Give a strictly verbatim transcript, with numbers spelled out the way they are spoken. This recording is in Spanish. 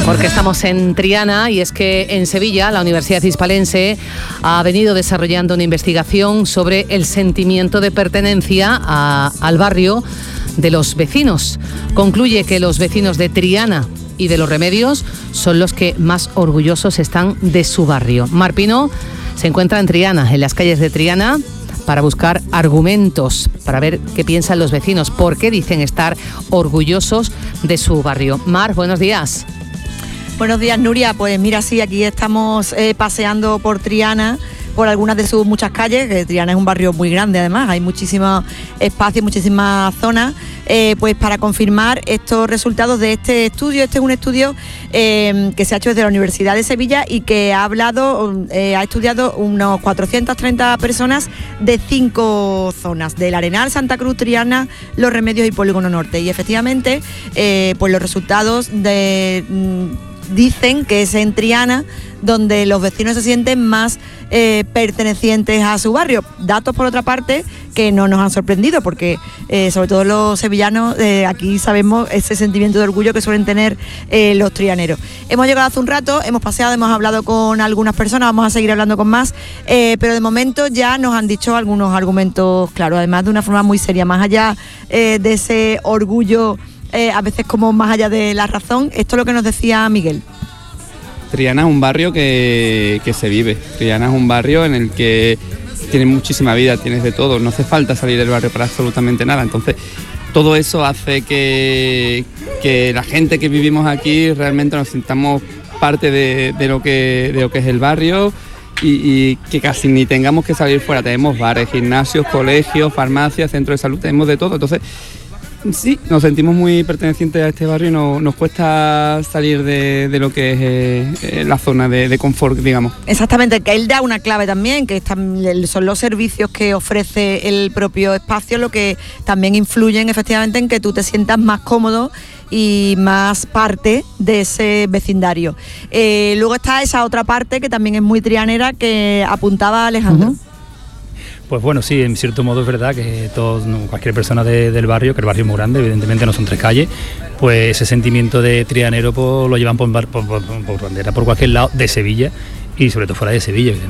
Porque estamos en Triana y es que en Sevilla la Universidad Hispalense ha venido desarrollando una investigación sobre el sentimiento de pertenencia a, al barrio de los vecinos. Concluye que los vecinos de Triana y de Los Remedios son los que más orgullosos están de su barrio. Mar Pino se encuentra en Triana, en las calles de Triana, para buscar argumentos, para ver qué piensan los vecinos, por qué dicen estar orgullosos de su barrio. Mar, buenos días. Buenos días, Nuria. Pues mira, sí, aquí estamos eh, paseando por Triana, por algunas de sus muchas calles, que Triana es un barrio muy grande además, hay muchísimos espacios, muchísimas zonas, eh, pues para confirmar estos resultados de este estudio. Este es un estudio eh, que se ha hecho desde la Universidad de Sevilla y que ha hablado, eh, ha estudiado unos cuatrocientas treinta personas de cinco zonas, del Arenal, Santa Cruz, Triana, Los Remedios y Polígono Norte. Y efectivamente, eh, pues los resultados de... Mm, dicen que es en Triana donde los vecinos se sienten más eh, pertenecientes a su barrio. Datos, por otra parte, que no nos han sorprendido, porque eh, sobre todo los sevillanos, eh, aquí sabemos ese sentimiento de orgullo que suelen tener eh, los trianeros. Hemos llegado hace un rato, hemos paseado, hemos hablado con algunas personas, vamos a seguir hablando con más, eh, pero de momento ya nos han dicho algunos argumentos, claro, además de una forma muy seria, más allá eh, de ese orgullo, Eh, a veces como más allá de la razón. Esto es lo que nos decía Miguel. Triana es un barrio que, que se vive. Triana es un barrio en el que tiene muchísima vida, tienes de todo, no hace falta salir del barrio para absolutamente nada. Entonces, todo eso hace que, que la gente que vivimos aquí realmente nos sintamos parte de, de, lo, que, de lo que es el barrio y, y que casi ni tengamos que salir fuera. Tenemos bares, gimnasios, colegios, farmacias, centros de salud, tenemos de todo. Entonces, sí, nos sentimos muy pertenecientes a este barrio y no, nos cuesta salir de, de lo que es eh, la zona de, de confort, digamos. Exactamente, que él da una clave también, que están, son los servicios que ofrece el propio espacio, lo que también influyen efectivamente en que tú te sientas más cómodo y más parte de ese vecindario. Eh, luego está esa otra parte que también es muy trianera, que apuntaba Alejandro. Uh-huh. Pues bueno, sí, en cierto modo es verdad que todos, no, cualquier persona de, del barrio, que el barrio es muy grande, evidentemente no son tres calles, pues ese sentimiento de trianero pues, lo llevan por, por, por, por bandera por cualquier lado de Sevilla y sobre todo fuera de Sevilla, evidentemente.